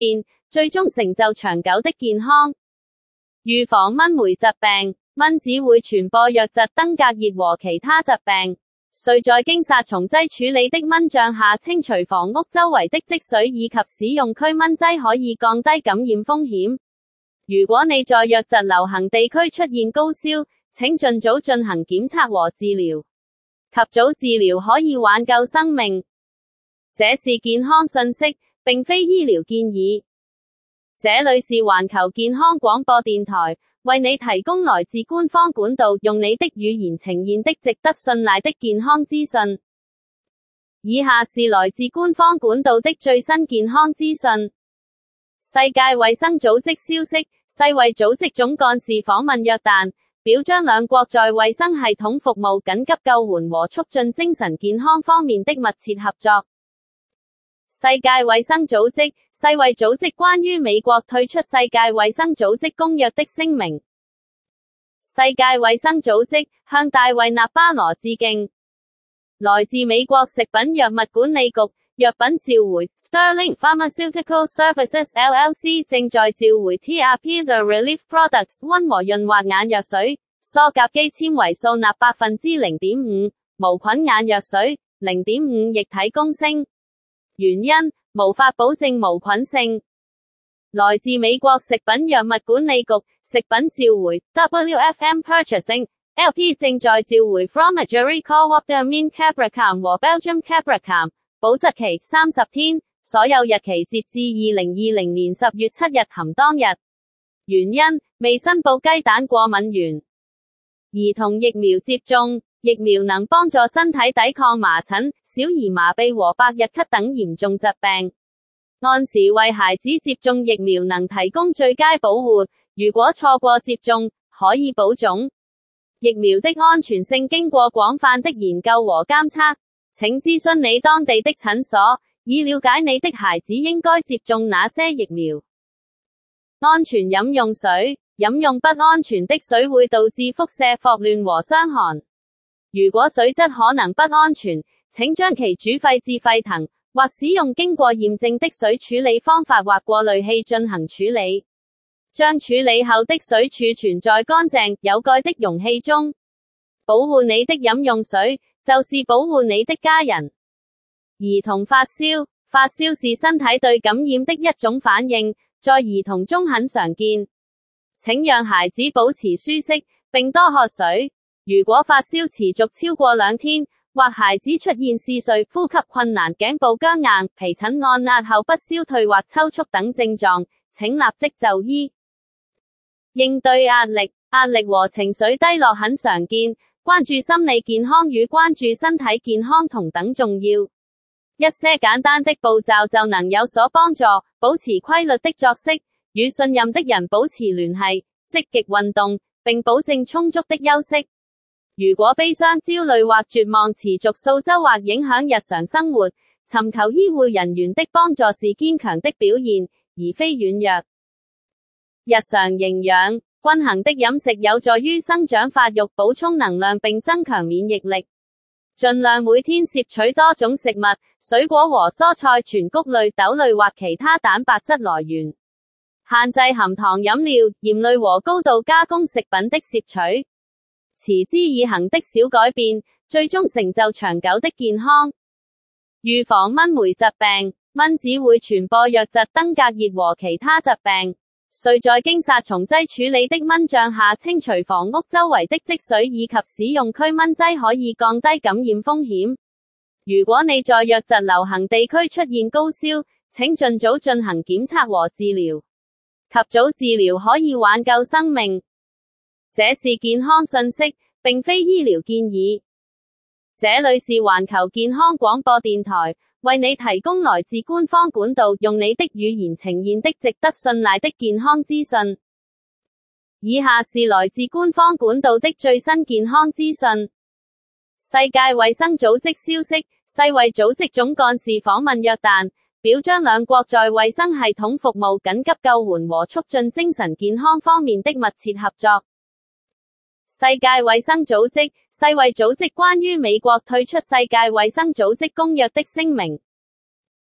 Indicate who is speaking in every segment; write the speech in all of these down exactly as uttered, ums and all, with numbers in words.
Speaker 1: 變，最終成就長久的健康。預防蚊媒疾病，蚊子會傳播瘧疾、登革熱和其他疾病。需在經殺蟲劑處理的蚊帳下清除房屋周圍的積水，以及使用驅蚊劑可以降低感染風險。如果你在瘧疾流行地區出現高燒，請盡早進行檢測和治療。及早治療可以挽救生命。這是健康信息，並非醫療建議。這裏是環球健康廣播電台，為你提供來自官方管道，用你的語言呈現的值得信賴的健康資訊。以下是來自官方管道的最新健康資訊。世界衛生組織消息，世衛組織總幹事訪問約旦，表彰兩國在衛生系統服務、緊急救援和促進精神健康方面的密切合作。世界衛生組織，世衛組織關於美國退出世界衛生組織公約的聲明。世界衛生組織向大衛納巴羅致敬。來自美國食品藥物管理局藥品召回 Sterling Pharmaceutical Services L L C 正在召回 T R P The Relief Products 溫和潤滑眼藥水，塑甲基纖維素鈉 百分之零點五，無菌眼藥水 零點五 液體公升。原因，無法保證無菌性。來自美國食品藥物管理局食品召回 W F M Purchasing L P 正在召回 Fromageri Cooptamine Cabricam 和 Belgium Cabricam， 保質期三十天，所有日期截至二零二零年十月七日含當日。原因，未申報雞蛋過敏源。兒童疫苗接種，疫苗能幫助身體抵抗麻疹、小兒麻痹和百日咳等嚴重疾病。按時為孩子接種疫苗能提供最佳保護，如果錯過接種，可以保種。疫苗的安全性經過廣泛的研究和監測，請諮詢你當地的診所，以了解你的孩子應該接種哪些疫苗。安全飲用水，飲用不安全的水會導致腹瀉、霍亂和傷寒。如果水質可能不安全，請將其煮沸至沸騰，或使用經過驗證的水處理方法或過濾器進行處理。將處理後的水儲存在乾淨、有蓋的容器中。保護你的飲用水，就是保護你的家人。兒童發燒，發燒是身體對感染的一種反應，在兒童中很常見。請讓孩子保持舒適，並多喝水。如果發燒持續超過兩天，或孩子出現嗜睡、呼吸困難、頸部僵硬、皮疹按壓後不消退或抽搐等症狀，請立即就醫。應對壓力，壓力和情緒低落很常見，關注心理健康與關注身體健康同等重要。一些簡單的步驟就能有所幫助，保持規律的作息，與信任的人保持聯繫，積極運動，並保證充足的休息。如果悲傷、焦慮或絕望持續數週或影響日常生活，尋求醫護人員的幫助是堅強的表現，而非軟弱。日常營養，均衡的飲食有助於生長發育、補充能量並增強免疫力。盡量每天攝取多種食物、水果和蔬菜、全穀類、豆類或其他蛋白質來源。限制含糖飲料、鹽類和高度加工食品的攝取。持之以恆的小改變，最終成就長久的健康。預防蚊媒疾病，蚊子會傳播瘧疾、登革熱和其他疾病。需在經殺蟲劑處理的蚊帳下清除房屋周圍的積水，以及使用驅蚊劑可以降低感染風險。如果你在瘧疾流行地區出現高燒，請盡早進行檢測和治療。及早治療可以挽救生命。這是健康信息，並非醫療建議。這裏是環球健康廣播電台，為你提供來自官方管道，用你的語言呈現的值得信賴的健康資訊。以下是來自官方管道的最新健康資訊。世界衛生組織消息，世衛組織總幹事訪問約旦，表彰兩國在衛生系統服務、緊急救援和促進精神健康方面的密切合作。世界衛生組織，世衛組織關於美國退出世界衛生組織公約的聲明。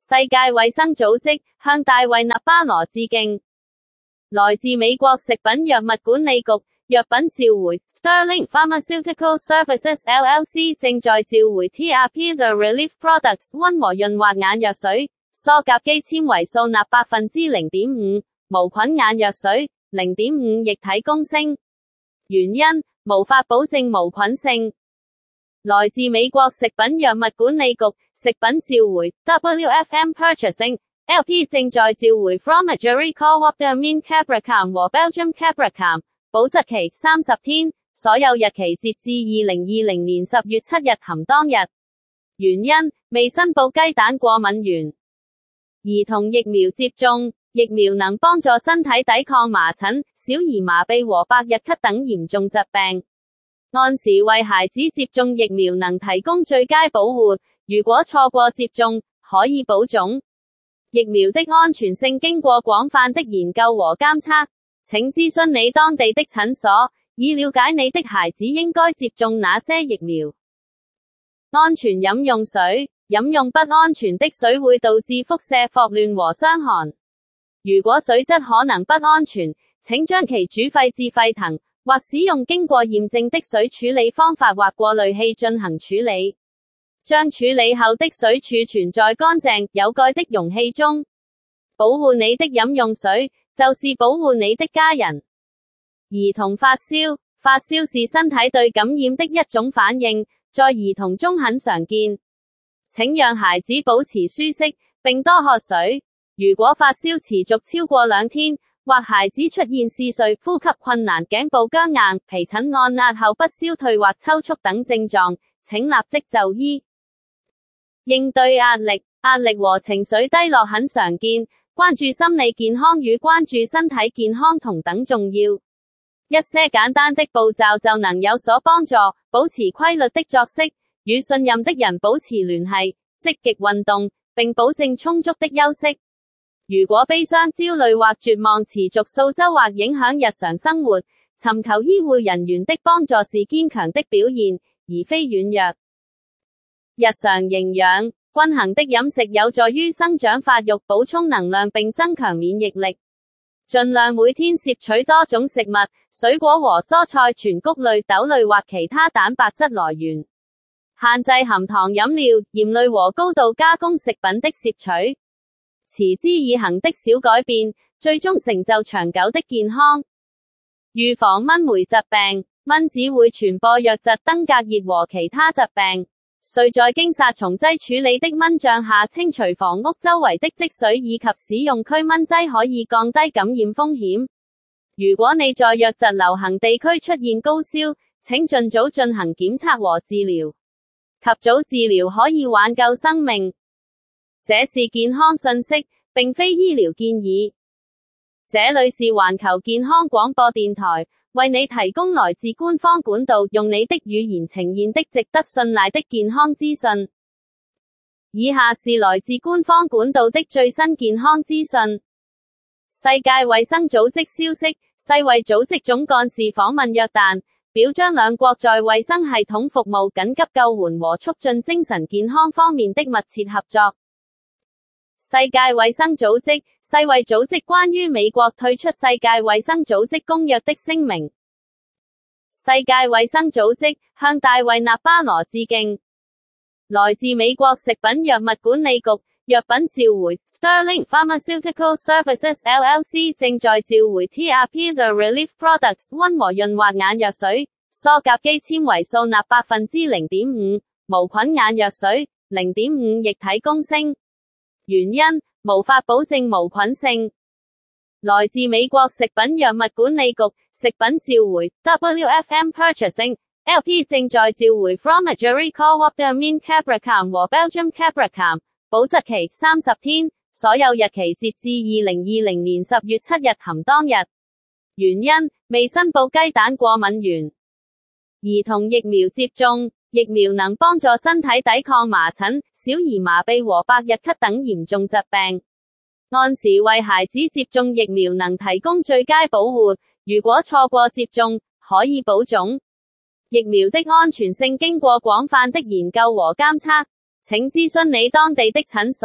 Speaker 1: 世界衛生組織向大衛納巴羅致敬。來自美國食品藥物管理局藥品召回 Sterling Pharmaceutical Services L L C 正在召回 T R P The Relief Products 溫和潤滑眼藥水，塑甲基纖維素鈉 百分之零點五， 無菌眼藥水 零點五 液體公升。原因無法保證無菌性。來自美國食品藥物管理局食品召回 W F M Purchasing L P 正在召回 Fromageri Cooptimine Cabricam 和 Belgium Cabricam， 保質期三十天，所有日期截至二零二零年十月七日含當日。原因未申報雞蛋過敏源。兒童疫苗接種，疫苗能幫助身體抵抗麻疹、小兒麻痹和百日咳等嚴重疾病。按時為孩子接種疫苗能提供最佳保護，如果錯過接種，可以保種。疫苗的安全性經過廣泛的研究和監測，請諮詢你當地的診所，以了解你的孩子應該接種哪些疫苗。安全飲用水，飲用不安全的水會導致腹瀉、霍亂和傷寒。如果水質可能不安全，請將其煮沸至沸騰，或使用經過驗證的水處理方法或過濾器進行處理。將處理後的水儲存在乾淨、有蓋的容器中。保護你的飲用水，就是保護你的家人。兒童發燒，發燒是身體對感染的一種反應，在兒童中很常見。請讓孩子保持舒適，並多喝水。如果發燒持續超過兩天，或孩子出現嗜睡、呼吸困難、頸部僵硬、皮疹按壓後不消退或抽搐等症狀，請立即就醫。應對壓力，壓力和情緒低落很常見，關注心理健康與關注身體健康同等重要。一些簡單的步驟就能有所幫助，保持規律的作息，與信任的人保持聯繫，積極運動，並保證充足的休息。如果悲傷、焦慮或絕望持續數週或影響日常生活，尋求醫護人員的幫助是堅強的表現，而非軟弱。日常營養，均衡的飲食有助於生長發育、補充能量並增強免疫力。盡量每天攝取多種食物、水果和蔬菜、全穀類、豆類或其他蛋白質來源。限制含糖飲料、鹽類和高度加工食品的攝取。持之以恆的小改變，最終成就長久的健康。預防蚊媒疾病，蚊子會傳播瘧疾、登革熱和其他疾病。遂在經殺蟲劑處理的蚊帳下清除房屋周圍的積水，以及使用驅蚊劑可以降低感染風險。如果你在瘧疾流行地區出現高燒，請盡早進行檢測和治療。及早治療可以挽救生命。這是健康信息，並非醫療建議。這裏是環球健康廣播電台，為你提供來自官方管道，用你的語言呈現的值得信賴的健康資訊。以下是來自官方管道的最新健康資訊。世界衛生組織消息，世衛組織總幹事訪問約旦，表彰兩國在衛生系統服務、緊急救援和促進精神健康方面的密切合作。世界衛生組織，世衛組織關於美國退出世界衛生組織公約的聲明。世界衛生組織向大衛納巴羅致敬。來自美國食品藥物管理局藥品召回 Sterling Pharmaceutical Services L L C 正在召回 T R P The Relief Products 溫和潤滑眼藥水，塑甲基纖維素鈉 百分之零點五， 無菌眼藥水 零點五 液體公升。原因無法保證無菌性。來自美國食品藥物管理局食品召回 W F M Purchasing L P 正在召回 Fromageri Cooptimine Cabricam 和 Belgium Cabricam， 保質期三十天，所有日期截至二零二零年十月七日含當日。原因未申報雞蛋過敏源。兒童疫苗接種，疫苗能幫助身體抵抗麻疹、小兒麻痹和百日咳等嚴重疾病。按時為孩子接種疫苗能提供最佳保護，如果錯過接種，可以保種。疫苗的安全性經過廣泛的研究和監測，請諮詢你當地的診所，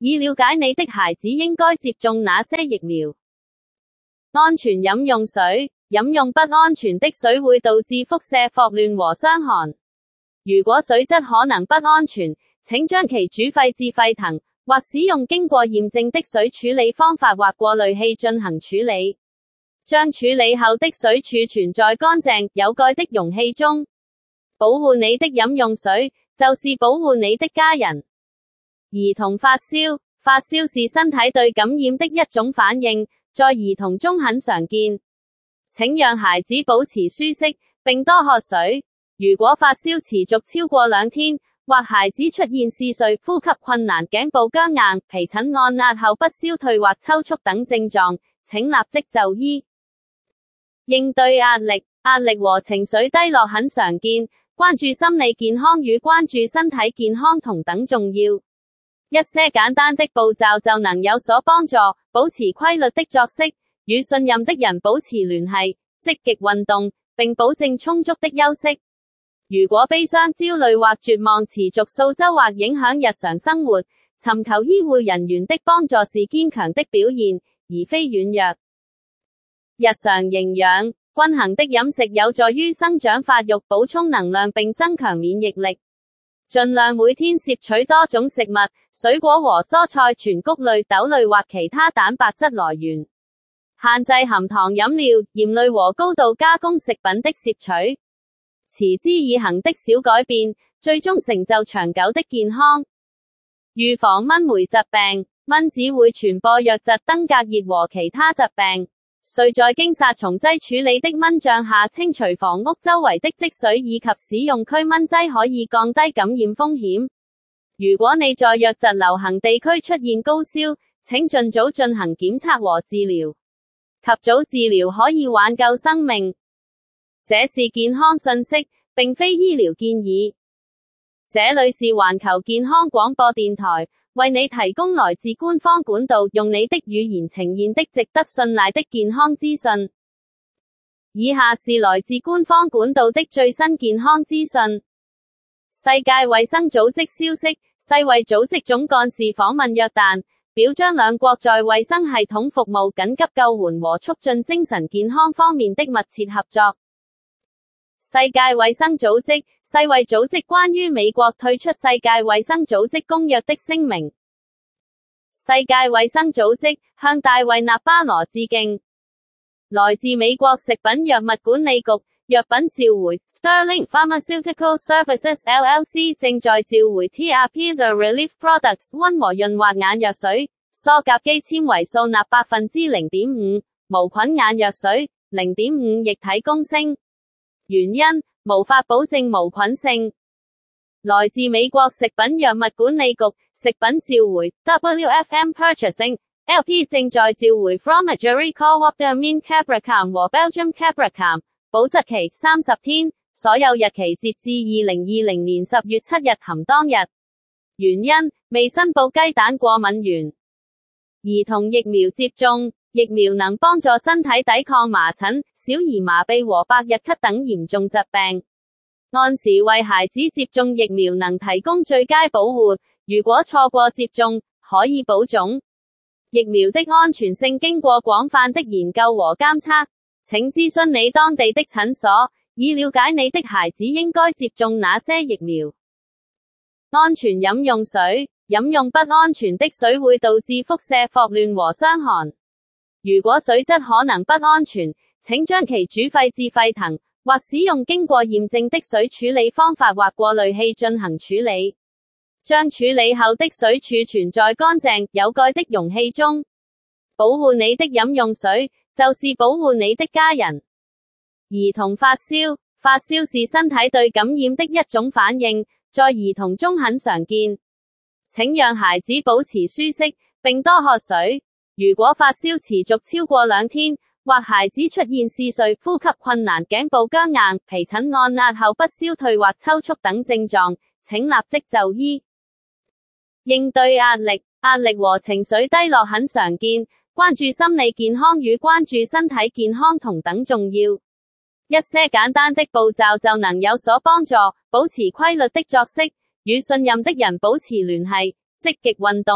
Speaker 1: 以了解你的孩子應該接種哪些疫苗。安全飲用水。飲用不安全的水會導致輻射、霍亂和傷寒。如果水質可能不安全，請將其煮沸至沸騰，或使用經過驗證的水處理方法或過濾器進行處理。將處理後的水儲存在乾淨、有蓋的容器中。保護你的飲用水，就是保護你的家人。兒童發燒。發燒是身體對感染的一種反應，在兒童中很常見。請讓孩子保持舒適，並多喝水。如果發燒持續超過兩天，或孩子出現嗜睡、呼吸困難、頸部僵硬、皮疹按壓後不消退或抽搐等症狀，請立即就醫。應對壓力。壓力和情緒低落很常見，關注心理健康與關注身體健康同等重要。一些簡單的步驟就能有所幫助，保持規律的作息，與信任的人保持聯繫，積極運動，並保證充足的休息。如果悲傷、焦慮或絕望持續數週或影響日常生活，尋求醫護人員的幫助是堅強的表現，而非軟弱。日常營養。均衡的飲食有助於生長發育、補充能量並增強免疫力。盡量每天攝取多種食物、水果和蔬菜、全穀類、豆類或其他蛋白質來源。限制含糖飲料、鹽類和高度加工食品的攝取。持之以恆的小改變，最終成就長久的健康。預防蚊媒疾病。蚊子會傳播瘧疾、登革熱和其他疾病。需在經殺蟲劑處理的蚊帳下清除房屋周圍的積水，以及使用驅蚊劑可以降低感染風險。如果你在瘧疾流行地區出現高燒，請盡早進行檢測和治療。及早治療可以挽救生命。這是健康信息，並非醫療建議。這裡是環球健康廣播電台，為你提供來自官方管道，用你的語言呈現的值得信賴的健康資訊。以下是來自官方管道的最新健康資訊。世界衛生組織消息，世衛組織總幹事訪問約旦，表彰兩國在衛生系統服務、緊急救援和促進精神健康方面的密切合作。世界衛生組織，世衛組織關於美國退出世界衛生組織公約的聲明。世界衛生組織向大衛納巴羅致敬。來自美國食品藥物管理局藥品召回 Sterling Pharmaceutical Services L L C 正在召回 T R P The Relief Products 溫和潤滑眼藥水，塑甲基纖維素鈉百分之零點五，無菌眼藥水 零點五 液體公升。原因，無法保證無菌性。來自美國食品藥物管理局食品召回 W F M Purchasing L P 正在召回 Fromage Cooptimine Cabricam 和 Belgium Cabricam， 保質期三十天，所有日期截至二零二零年十月七日含當日。原因，未申報雞蛋過敏源。兒童疫苗接種。疫苗能幫助身體抵抗麻疹、小兒麻痹和百日咳等嚴重疾病。按時為孩子接種疫苗能提供最佳保護，如果錯過接種，可以保種。疫苗的安全性經過廣泛的研究和監測，請諮詢你當地的診所，以了解你的孩子應該接種哪些疫苗。安全飲用水。飲用不安全的水會導致輻射、霍亂和傷寒。如果水質可能不安全，請將其煮沸至沸騰，或使用經過驗證的水處理方法或過濾器進行處理。將處理後的水儲存在乾淨、有蓋的容器中。保護你的飲用水，就是保護你的家人。兒童發燒。發燒是身體對感染的一種反應，在兒童中很常見。請讓孩子保持舒適，並多喝水。如果發燒持續超過兩天，或孩子出現嗜睡、呼吸困難、頸部僵硬、皮疹按壓後不消退或抽搐等症狀，請立即就醫。應對壓力。壓力和情緒低落很常見，關注心理健康與關注身體健康同等重要。一些簡單的步驟就能有所幫助，保持規律的作息，與信任的人保持聯繫，積極運動，並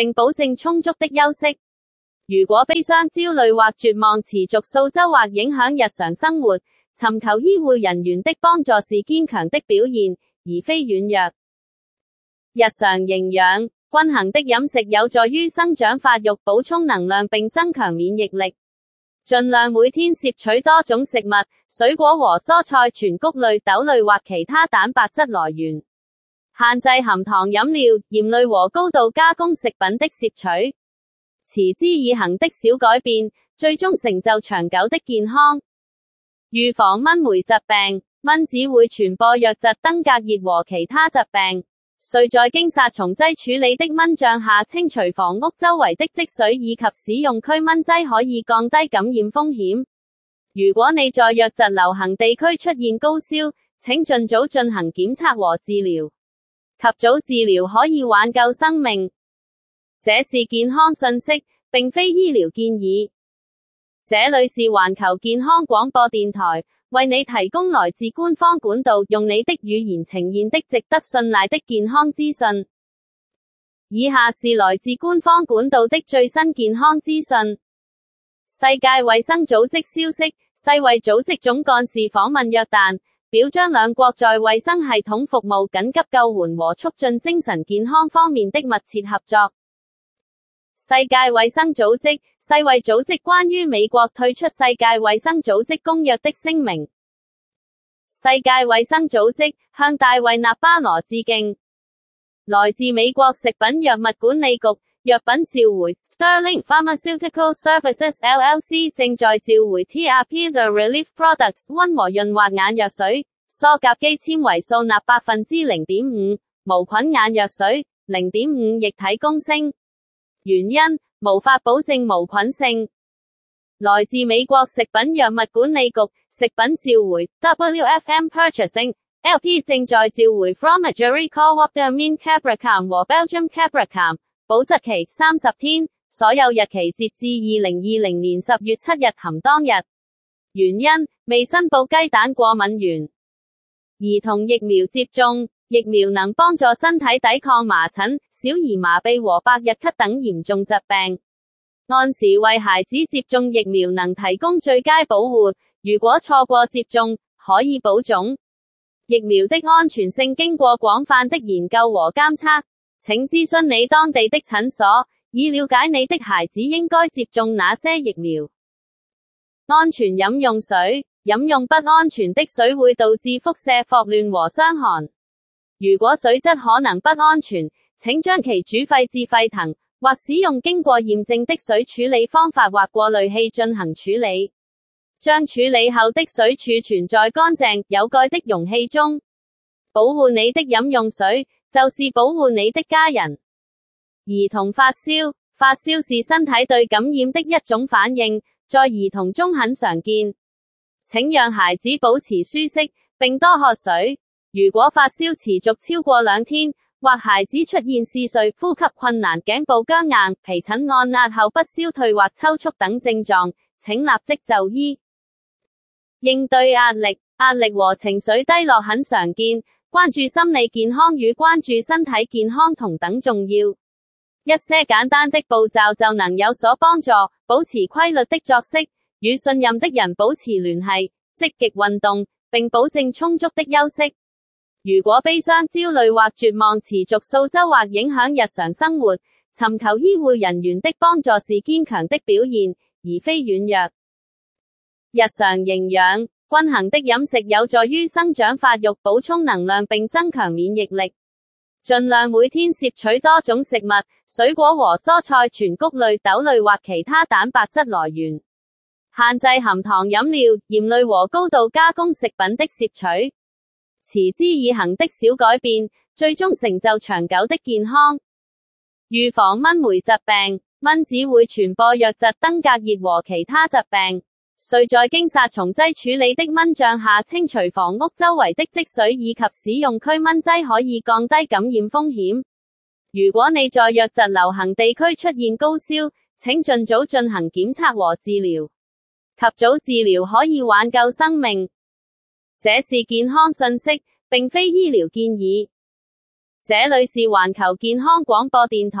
Speaker 1: 並保證充足的休息。如果悲傷、焦慮或絕望持續數週或影響日常生活，尋求醫護人員的幫助是堅強的表現，而非軟弱。日常營養，均衡的飲食有助於生長發育、補充能量並增強免疫力。盡量每天攝取多種食物、水果和蔬菜、全穀類、豆類或其他蛋白質來源。限制含糖飲料、鹽類和高度加工食品的攝取。持之以恆的小改變，最終成就長久的健康。預防蚊媒疾病，蚊子會傳播瘧疾、登革熱和其他疾病。需在經殺蟲劑處理的蚊帳下清除房屋周圍的積水，以及使用驅蚊劑可以降低感染風險。如果你在瘧疾流行地區出現高燒，請盡早進行檢測和治療。及早治療可以挽救生命。這是健康信息，並非醫療建議。這裏是環球健康廣播電台，為你提供來自官方管道，用你的語言呈現的值得信賴的健康資訊。以下是來自官方管道的最新健康資訊。世界衛生組織消息，世衛組織總幹事訪問約旦，表彰兩國在衛生系統服務、緊急救援和促進精神健康方面的密切合作。世界衛生組織，世衛組織關於美國退出世界衛生組織公約的聲明。世界衛生組織向大衛納巴羅致敬。來自美國食品藥物管理局，藥品召回 Sterling Pharmaceutical Services L L C 正在召回 T R P The Relief Products 溫和潤滑眼藥水，塑甲基纖維素鈉百分之零點五，無菌眼藥水 零點五 液體公升。原因，無法保證無菌性。來自美國食品藥物管理局，食品召回 W F M Purchasing L P 正在召回 Fromageri Cooptimine Cabricam 和 Belgium Cabricam， 保質期三十天，所有日期截至二零二零年十月七日含當日。原因，未申報雞蛋過敏源。兒童疫苗接種，疫苗能幫助身體抵抗麻疹、小兒麻痹和百日咳等嚴重疾病。按時為孩子接種疫苗能提供最佳保護，如果錯過接種，可以保種。疫苗的安全性經過廣泛的研究和監測，請諮詢你當地的診所，以了解你的孩子應該接種哪些疫苗。安全飲用水，飲用不安全的水會導致腹瀉、霍亂和傷寒。如果水質可能不安全，請將其煮沸至沸騰，或使用經過驗證的水處理方法或過濾器進行處理。將處理後的水儲存在乾淨、有蓋的容器中。保護你的飲用水，就是保護你的家人。兒童發燒，發燒是身體對感染的一種反應，在兒童中很常見。請讓孩子保持舒適，並多喝水。如果發燒持續超過兩天，或孩子出現嗜睡、呼吸困難、頸部僵硬、皮疹按壓後不消退或抽搐等症狀，請立即就醫。應對壓力，壓力和情緒低落很常見，關注心理健康與關注身體健康同等重要。一些簡單的步驟就能有所幫助，保持規律的作息，與信任的人保持聯繫，積極運動，並保證充足的休息。如果悲傷、焦慮或絕望持續數週或影響日常生活，尋求醫護人員的幫助是堅強的表現，而非軟弱。日常營養，均衡的飲食有助於生長發育、補充能量並增強免疫力。盡量每天攝取多種食物、水果和蔬菜、全穀類、豆類或其他蛋白質來源。限制含糖飲料、鹽類和高度加工食品的攝取。持之以恆的小改變，最終成就長久的健康。預防蚊媒疾病，蚊子會傳播瘧疾、登革熱和其他疾病。需在經殺蟲劑處理的蚊帳下清除房屋周圍的積水，以及使用驅蚊劑可以降低感染風險。如果你在瘧疾流行地區出現高燒，請盡早進行檢測和治療。及早治療可以挽救生命。這是健康信息，並非醫療建議。這裏是環球健康廣播電台，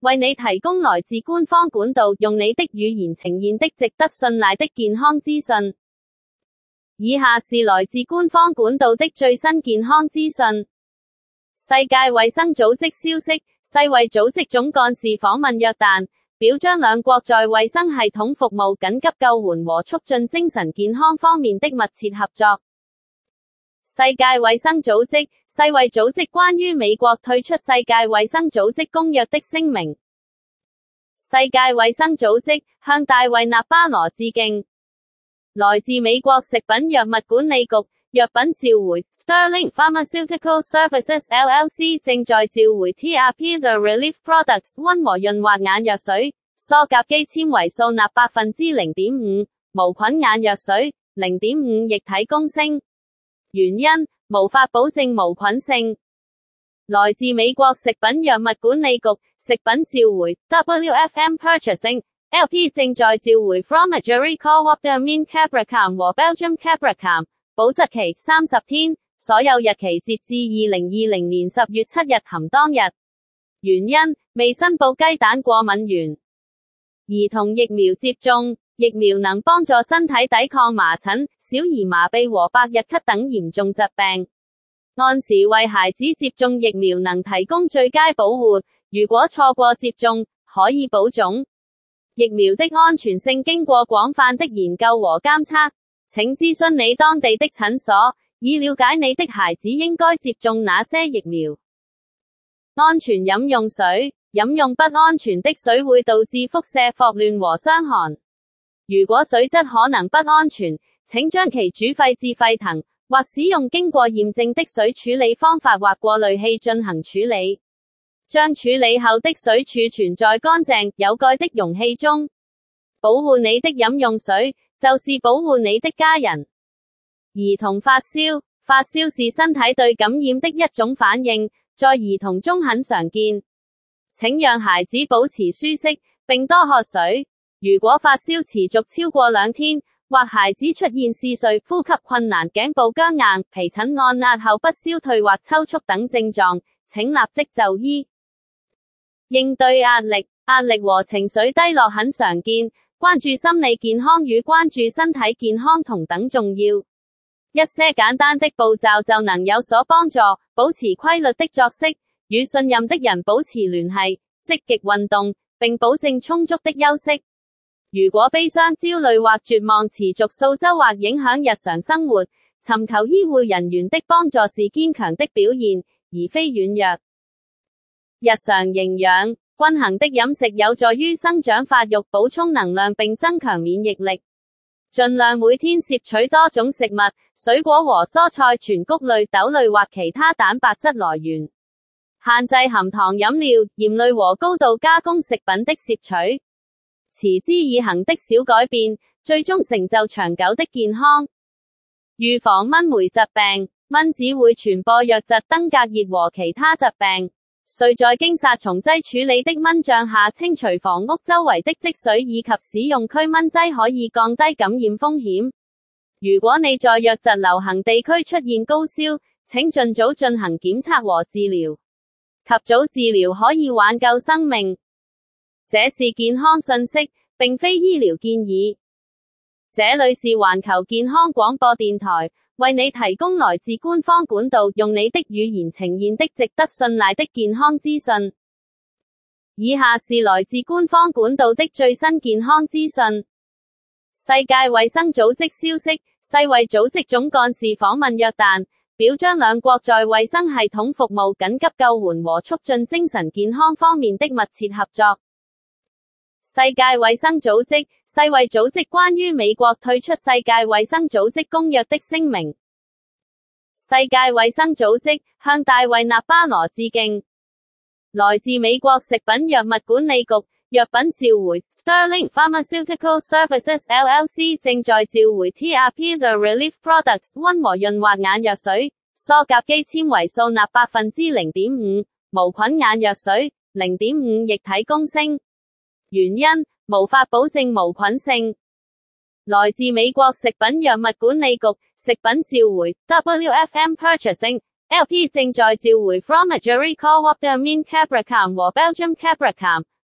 Speaker 1: 為你提供來自官方管道，用你的語言呈現的值得信賴的健康資訊。以下是來自官方管道的最新健康資訊。世界衛生組織消息，世衛組織總幹事訪問約旦，表彰兩國在衛生系統服務、緊急救援和促進精神健康方面的密切合作。世界衛生組織，世衛組織關於美國退出世界衛生組織公約的聲明。世界衛生組織向大衛納巴羅致敬。來自美國食品藥物管理局藥品召回 Sterling Pharmaceutical Services L L C 正在召回 T R P The Relief Products 溫和潤滑眼藥水，塑甲基纖維素鈉 百分之零點五，無菌眼藥水 零點五 液體共生。原因，無法保證無菌性。來自美國食品藥物管理局食品召回 W F M Purchasing L P 正在召回 Fromage Cooptermine Cabracam 和 Belgium Cabracam， 保質期三十天，所有日期截至二零二零年十月七日含當日。原因，未申報雞蛋過敏源。兒童疫苗接種，疫苗能幫助身體抵抗麻疹、小兒麻痹和百日咳等嚴重疾病。按時為孩子接種疫苗能提供最佳保護，如果錯過接種，可以保種。疫苗的安全性經過廣泛的研究和監測，請諮詢你當地的診所，以了解你的孩子應該接種哪些疫苗。安全飲用水，飲用不安全的水會導致腹瀉、霍亂和傷寒。如果水質可能不安全，請將其煮沸至沸騰，或使用經過驗證的水處理方法或過濾器進行處理。將處理後的水儲存在乾淨、有蓋的容器中。保護你的飲用水，就是保護你的家人。兒童發燒，發燒是身體對感染的一種反應，在兒童中很常見。請讓孩子保持舒適，並多喝水。如果發燒持續超過兩天，或孩子出現嗜睡、呼吸困難、頸部僵硬、皮疹按壓後不消退或抽搐等症狀，請立即就醫。應對壓力，壓力和情緒低落很常見，關注心理健康與關注身體健康同等重要。一些簡單的步驟就能有所幫助，保持規律的作息，與信任的人保持聯繫，積極運動，並保證充足的休息。如果悲傷、焦慮或絕望持續數週或影響日常生活，尋求醫護人員的幫助是堅強的表現，而非軟弱。日常營養，均衡的飲食有助於生長發育、補充能量並增強免疫力。盡量每天攝取多種食物、水果和蔬菜、全穀類、豆類或其他蛋白質來源。限制含糖飲料、鹽類和高度加工食品的攝取。持之以恆的小改變，最終成就長久的健康。預防蚊媒疾病，蚊子會傳播瘧疾、登革熱和其他疾病。需在經殺蟲劑處理的蚊帳下清除房屋周圍的積水，以及使用驅蚊劑可以降低感染風險。如果你在瘧疾流行地區出現高燒，請盡早進行檢測和治療。及早治療可以挽救生命。這是健康信息，並非醫療建議。這裡是環球健康廣播電台，為你提供來自官方管道，用你的語言呈現的值得信賴的健康資訊。以下是來自官方管道的最新健康資訊。世界衛生組織消息，世衛組織總幹事訪問約旦，表彰兩國在衛生系統服務、緊急救援和促進精神健康方面的密切合作。世界衛生組織，世衛組織關於美國退出世界衛生組織公約的聲明。世界衛生組織向大衛納巴羅致敬。來自美國食品藥物管理局藥品召回 Sterling Pharmaceutical Services L L C 正在召回 T R P The Relief Products 溫和潤滑眼藥水，塑甲基纖維素鈉 百分之零點五，無菌眼藥水 零點五 液體共生。原因，無法保證無菌性。來自美國食品藥物管理局食品召回 W F M Purchasing L P 正在召回 Fromage Cooptermine Cabracam 和 Belgium Cabracam，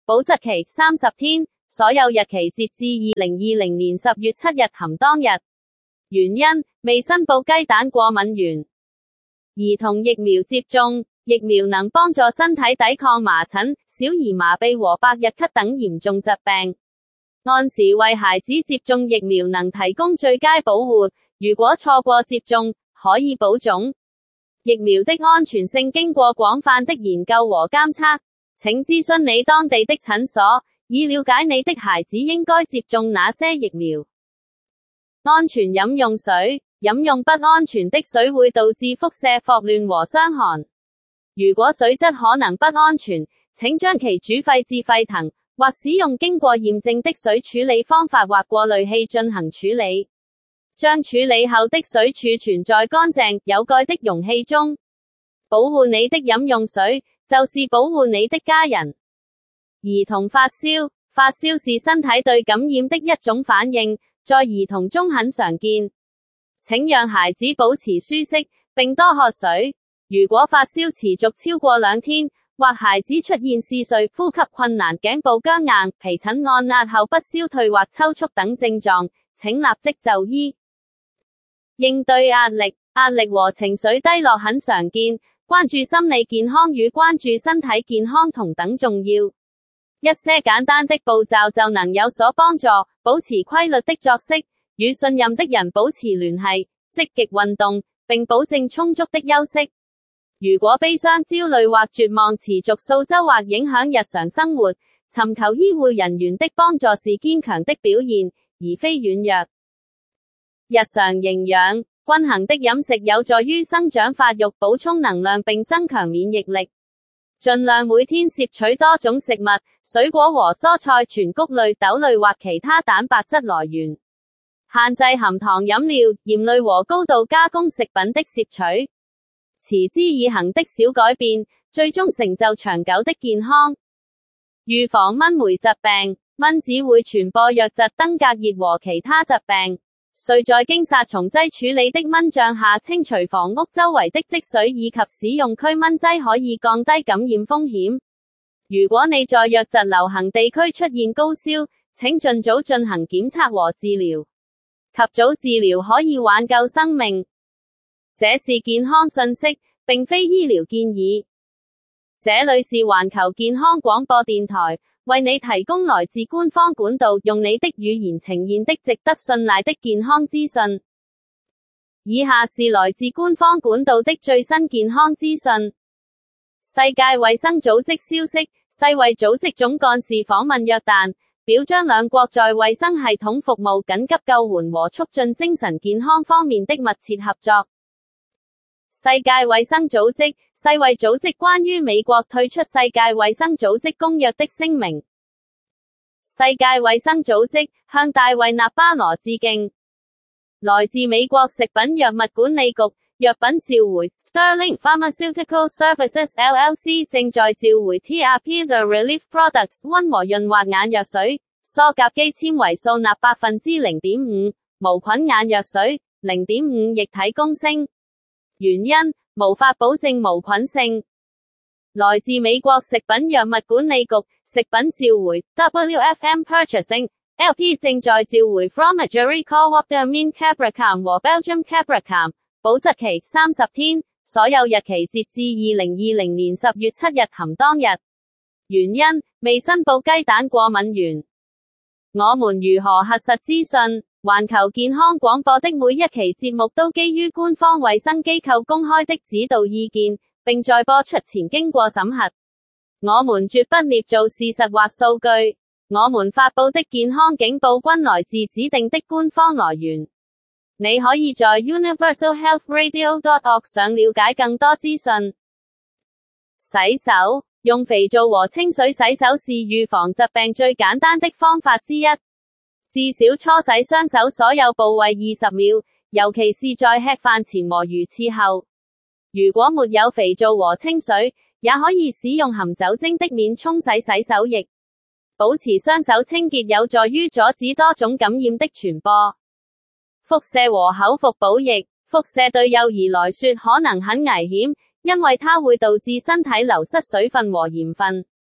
Speaker 1: 保質期三十天，所有日期截至二零二零年十月七日含當日。原因：未申報雞蛋過敏源。兒童疫苗接種，疫苗能幫助身體抵抗麻疹、小兒麻痹和百日咳等嚴重疾病。按時為孩子接種疫苗能提供最佳保護，如果錯過接種，可以保種。疫苗的安全性經過廣泛的研究和監測，請諮詢你當地的診所，以了解你的孩子應該接種哪些疫苗。安全飲用水，飲用不安全的水會導致腹瀉、霍亂和傷寒。如果水質可能不安全，請將其煮沸至沸騰，或使用經過驗證的水處理方法或過濾器進行處理。將處理後的水儲存在乾淨、有蓋的容器中。保護你的飲用水，就是保護你的家人。兒童發燒，發燒是身體對感染的一種反應，在兒童中很常見。請讓孩子保持舒適，並多喝水。如果發燒持續超過兩天，或孩子出現嗜睡、呼吸困難、頸部僵硬、皮疹按壓後不消退或抽搐等症狀，請立即就醫。應對壓力，壓力和情緒低落很常見，關注心理健康與關注身體健康同等重要。一些簡單的步驟就能有所幫助，保持規律的作息，與信任的人保持聯繫，積極運動，並保證充足的休息。如果悲傷、焦慮或絕望持續數週或影響日常生活，尋求醫護人員的幫助是堅強的表現，而非軟弱。日常營養，均衡的飲食有助於生長發育、補充能量並增強免疫力。盡量每天攝取多種食物、水果和蔬菜、全穀類、豆類或其他蛋白質來源。限制含糖飲料、鹽類和高度加工食品的攝取。持之以恆的小改變，最終成就長久的健康。預防蚊媒疾病，蚊子會傳播瘧疾、登革熱和其他疾病。需在經殺蟲劑處理的蚊帳下清除房屋周圍的積水，以及使用驅蚊劑可以降低感染風險。如果你在瘧疾流行地區出現高燒，請盡早進行檢測和治療。及早治療可以挽救生命。這是健康信息，並非醫療建議。這裏是環球健康廣播電台，為你提供來自官方管道，用你的語言呈現的值得信賴的健康資訊。以下是來自官方管道的最新健康資訊。世界衛生組織消息，世衛組織總幹事訪問約旦，表彰兩國在衛生系統服務、緊急救援和促進精神健康方面的密切合作。世界衛生組織，世衛組織關於美國退出世界衛生組織公約的聲明。世界衛生組織向大衛納巴羅致敬。來自美國食品藥物管理局，藥品召回 Sterling Pharmaceutical Services L L C 正在召回 T R P The Relief Products 溫和潤滑眼藥水，塑甲基纖維素鈉百分之零點五，無菌眼藥水 零點五 液體公升。原因，無法保證無菌性。來自美國食品藥物管理局，食品召回 W F M Purchasing L P 正在召回 Fromageri Cooptimine Cabricam 和 Belgium Cabricam， 保質期三十天，所有日期截至二零二零年十月七日含當日。原因，未申報雞蛋過敏源。我們如何核實資訊？環球健康廣播的每一期節目都基於官方衛生機構公開的指導意見，並在播出前經過審核。我們絕不捏造事實或數據。我們發佈的健康警報均來自指定的官方來源。你可以在 universal health radio dot org 上了解更多資訊。洗手，用肥皂和清水洗手是預防疾病最簡單的方法之一。至少搓洗雙手所有部位二十秒，尤其是在吃飯前和魚翅後。如果沒有肥皂和清水，也可以使用含酒精的免沖洗洗手液。保持雙手清潔有助於阻止多種感染的傳播。腹瀉和口服補液，腹瀉對幼兒來說可能很危險，因為它會導致身體流失水分和鹽分。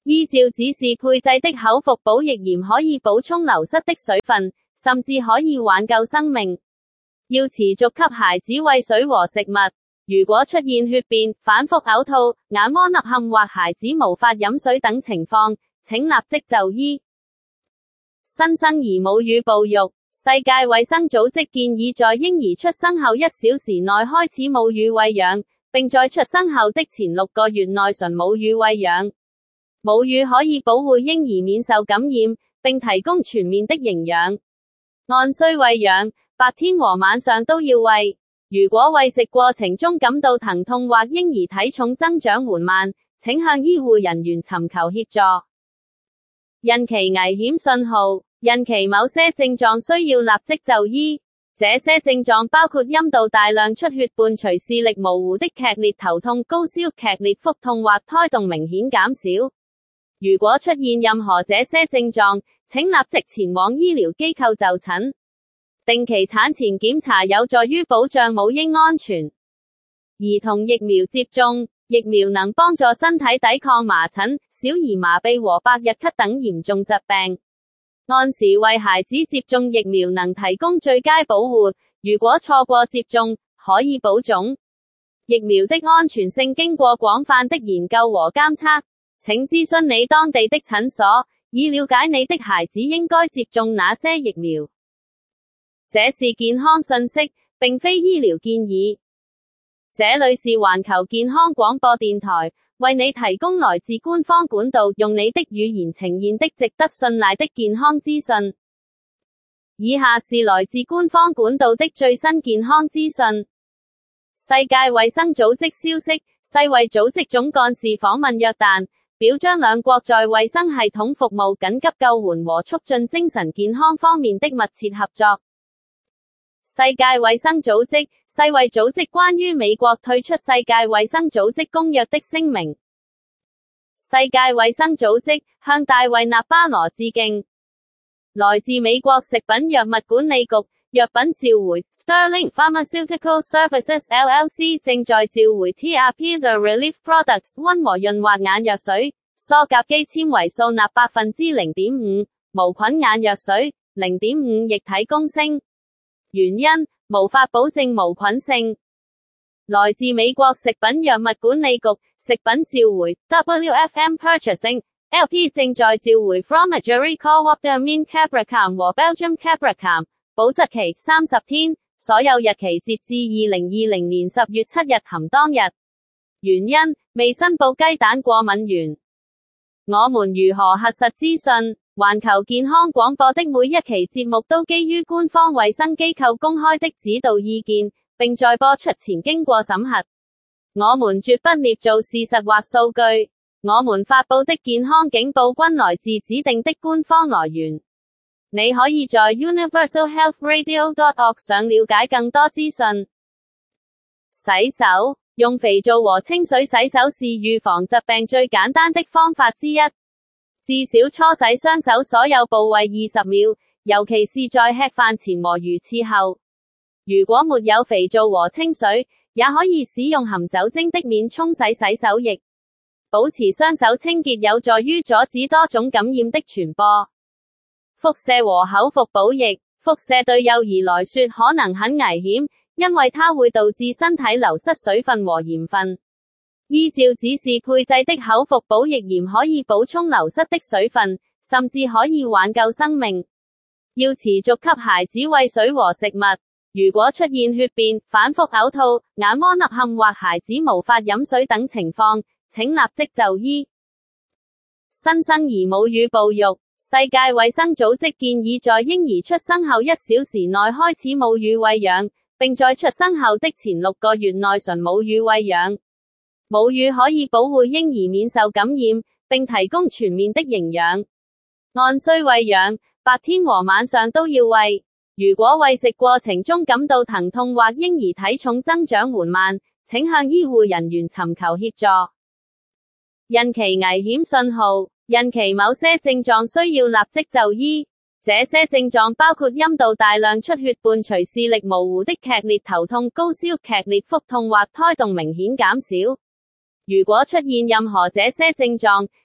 Speaker 1: 依照指示配製的口服補液鹽可以補充流失的水分，甚至可以挽救生命。要持續給孩子餵水和食物。如果出現血便、反覆嘔吐、眼窩凹陷或孩子無法飲水等情況，請立即就醫。新生兒母乳哺育。世界衛生組織建議在嬰兒出生後一小時內開始母乳餵養，並在出生後的前六個月內純母乳餵養。母乳可以保護嬰兒免受感染，並提供全面的營養。按需餵養，白天和晚上都要餵。如果餵食過程中感到疼痛或嬰兒體重增長緩慢，請向醫護人員尋求協助。孕期危險信號。孕期某些症狀需要立即就醫，這些症狀包括陰道大量出血伴隨視力模糊的劇烈頭痛、高燒、劇烈腹痛或胎動明顯減少。如果出現任何這些症狀，請立即前往醫療機構就診。定期產前檢查有助於保障母嬰安全。兒童疫苗接種。疫苗能幫助身體抵抗麻疹、小兒麻痹和百日咳等嚴重疾病。按時為孩子接種疫苗能提供最佳保護，如果錯過接種，可以保種。疫苗的安全性經過廣泛的研究和監測，請諮詢你當地的診所，以了解你的孩子應該接種哪些疫苗。這是健康信息，並非醫療建議。這裏是環球健康廣播電台，為你提供來自官方管道，用你的語言呈現的值得信賴的健康資訊。以下是來自官方管道的最新健康資訊。世界衛生組織消息，世衛組織總幹事訪問約旦，表彰兩國在衛生系統服務、緊急救援和促進精神健康方面的密切合作。世界衛生組織，世衛組織關於美國退出世界衛生組織公約的聲明。世界衛生組織向大衛納巴羅致敬。來自美國食品藥物管理局，藥品召回 Sterling Pharmaceutical Services L L C 正在召回 T R P The Relief Products 溫和潤滑眼藥水，塑甲基纖維素鈉百分之零點五，無菌眼藥水 零點五 液體公升。原因，無法保證無菌性。來自美國食品藥物管理局，食品召回 W F M Purchasing L P 正在召回 Fromage Cooptermine Cabracam 和 Belgium Cabracam， 保質期三十天，所有日期截至二零二零年十月七日含當日。原因，未申報雞蛋過敏源。我們如何核實資訊？環球健康廣播的每一期節目都基於官方衛生機構公開的指導意見，並在播出前經過審核。我們絕不捏造事實或數據。我們發佈的健康警報均來自指定的官方來源。你可以在 universal health radio dot org 上了解更多資訊。洗手，用肥皂和清水洗手是預防疾病最簡單的方法之一。至少搓洗雙手所有部位二十秒，尤其是在吃飯前和魚翅後。如果沒有肥皂和清水，也可以使用含酒精的免沖洗洗手液。保持雙手清潔有助於阻止多種感染的傳播。輻射和口服補液，輻射對幼兒來說可能很危險，因為它會導致身體流失水分和鹽分。依照指示配製的口服補液鹽可以補充流失的水分，甚至可以挽救生命。要持續給孩子餵水和食物。如果出現血便、反覆嘔吐、眼窩凹陷或孩子無法飲水等情況，請立即就醫。新生兒母乳哺育。世界衛生組織建議在嬰兒出生後一小時內開始母乳餵養，並在出生後的前六個月內純母乳餵養。母乳可以保護嬰兒免受感染，並提供全面的營養。按需餵養，白天和晚上都要餵。如果餵食過程中感到疼痛或嬰兒體重增長緩慢，請向醫護人員尋求協助。孕期危險信號。孕期某些症狀需要立即就醫，這些症狀包括陰道大量出血伴隨視力模糊的劇烈頭痛、高燒、劇烈腹痛或胎動明顯減少。如果出現任何這些症狀，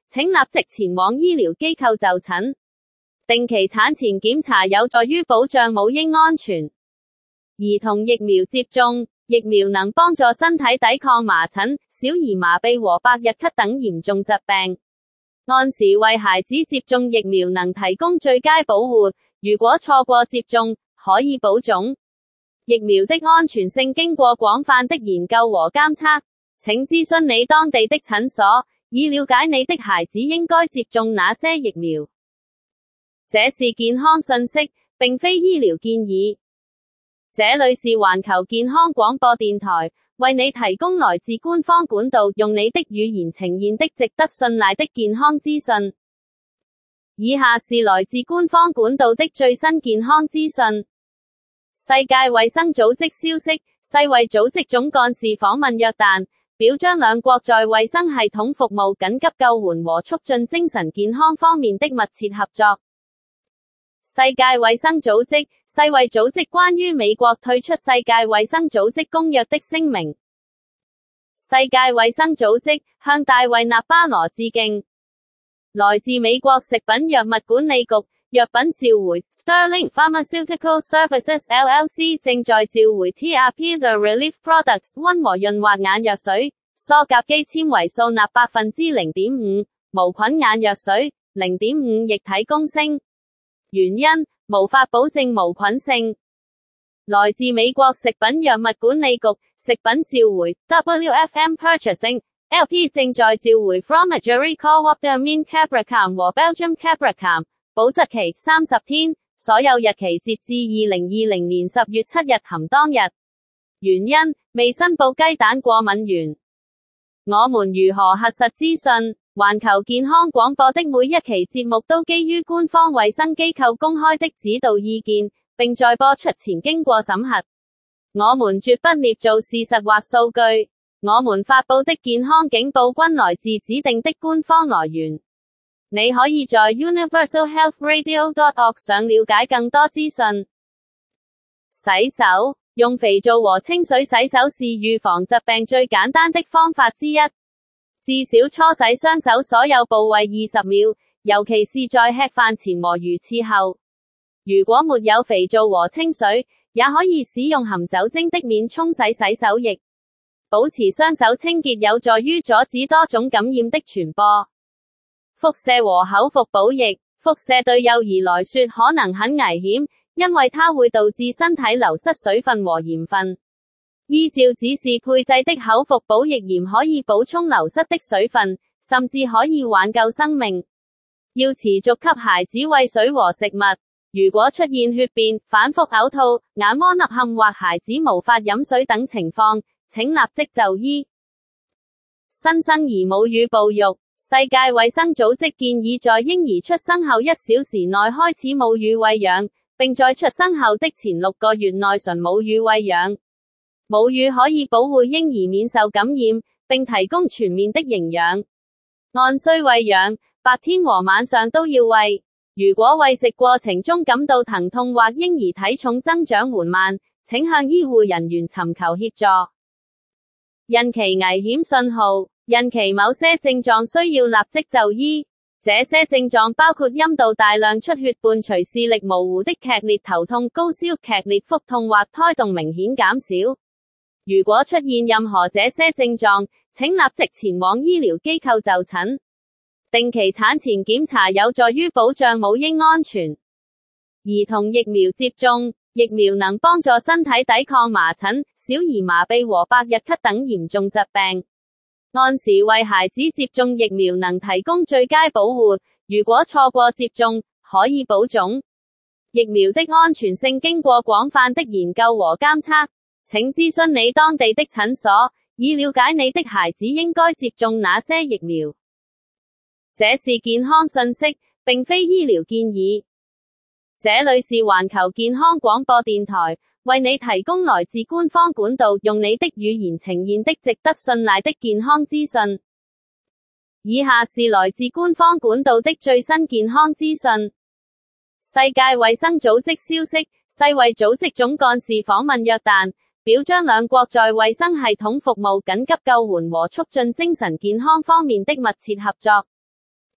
Speaker 1: 請立即前往醫療機構就診。定期產前檢查有助於保障母嬰安全。兒童疫苗接種，疫苗能幫助身體抵抗麻疹、小兒麻痹和百日咳等嚴重疾病。按時為孩子接種疫苗能提供最佳保護，如果錯過接種，可以保種。疫苗的安全性經過廣泛的研究和監測，請諮詢你當地的診所，以了解你的孩子應該接種哪些疫苗。這是健康信息，並非醫療建議。這裏是環球健康廣播電台，為你提供來自官方管道，用你的語言呈現的值得信賴的健康資訊。以下是來自官方管道的最新健康資訊。世界衛生組織消息，世衛組織總幹事訪問約旦，表彰兩國在衛生系統服務、緊急救援和促進精神健康方面的密切合作。世界衛生組織，世衛組織關於美國退出世界衛生組織公約的聲明。世界衛生組織向大衛納巴羅致敬。來自美國食品藥物管理局，藥品召回 Sterling Pharmaceutical Services L L C 正在召回 T R P The Relief Products 溫和潤滑眼藥水，塑甲基纖維素鈉百分之零點五，無菌眼藥水 零點五 液體公升。原因，無法保證無菌性。來自美國食品藥物管理局，食品召回 W F M Purchasing L P 正在召回 Fromageri Cooptimine Cabricam 和 Belgium Cabricam， 保質期三十天，所有日期截至二零二零年十月七日含當日。原因，未申報雞蛋過敏源。我們如何核實資訊？環球健康廣播的每一期節目都基於官方衛生機構公開的指導意見，並在播出前經過審核。我們絕不捏造事實或數據。我們發佈的健康警報均來自指定的官方來源。你可以在 universal health radio dot org 上了解更多資訊。洗手，用肥皂和清水洗手是預防疾病最簡單的方法之一。至少搓洗雙手所有部位二十秒，尤其是在吃飯前和魚翅後。如果沒有肥皂和清水，也可以使用含酒精的面沖洗洗手液。保持雙手清潔有助於阻止多種感染的傳播。輻射和口服補液，輻射對幼兒來說可能很危險，因為它會導致身體流失水分和鹽分。依照指示配製的口服補液鹽可以補充流失的水分，甚至可以挽救生命。要持續給孩子餵水和食物。如果出現血便、反覆嘔吐、眼窩凹陷或孩子無法飲水等情況，請立即就醫。新生兒母乳哺育，世界衛生組織建議在嬰兒出生後一小時內開始母乳餵養，並在出生後的前六個月內純母乳餵養。母乳可以保護嬰兒免受感染，並提供全面的營養。按需餵養，白天和晚上都要餵。如果餵食過程中感到疼痛或嬰兒體重增長緩慢，請向醫護人員尋求協助。孕期危險信號，孕期某些症狀需要立即就醫。這些症狀包括陰道大量出血伴隨視力模糊的劇烈頭痛、高燒、劇烈腹痛或胎動明顯減少。如果出現任何這些症狀，請立即前往醫療機構就診。定期產前檢查有助於保障母嬰安全。兒童疫苗接種，疫苗能幫助身體抵抗麻疹、小兒麻痹和百日咳等嚴重疾病。按時為孩子接種疫苗能提供最佳保護，如果錯過接種，可以保種。疫苗的安全性經過廣泛的研究和監測，請諮詢你當地的診所，以了解你的孩子應該接種哪些疫苗。這是健康信息，並非醫療建議。這裏是環球健康廣播電台，為你提供來自官方管道，用你的語言呈現的值得信賴的健康資訊。以下是來自官方管道的最新健康資訊。世界衛生組織消息，世衛組織總幹事訪問約旦，表彰兩國在衛生系統服務、緊急救援和促進精神健康方面的密切合作。